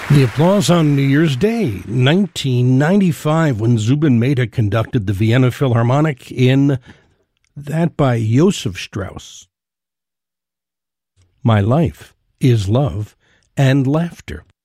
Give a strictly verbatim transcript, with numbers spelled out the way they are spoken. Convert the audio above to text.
The applause on New Year's Day, nineteen ninety-five, when Zubin Mehta conducted the Vienna Philharmonic in that by Joseph Strauss. My life is love and laughter.